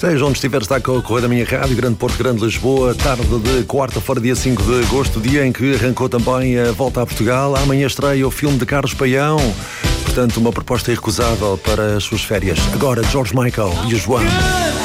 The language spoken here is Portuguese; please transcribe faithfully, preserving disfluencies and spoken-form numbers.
Seja onde estiver, está com a Correio da Minha Rádio, Grande Porto, Grande Lisboa, tarde de quarta-feira, dia cinco de agosto, dia em que arrancou também a volta a Portugal. Amanhã estreia o filme de Carlos Paião, portanto uma proposta irrecusável para as suas férias. Agora, George Michael e o João.